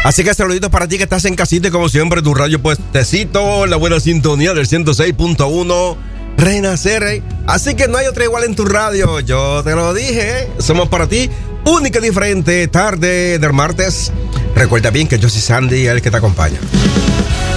Así que saluditos para ti que estás en casita y como siempre tu radio puestecito, la buena sintonía del 106.1 Renacer. Así que no hay otra igual en tu radio, yo te lo dije, somos para ti, única y diferente, tarde del martes. Recuerda bien que yo soy Sandy, el que te acompaña.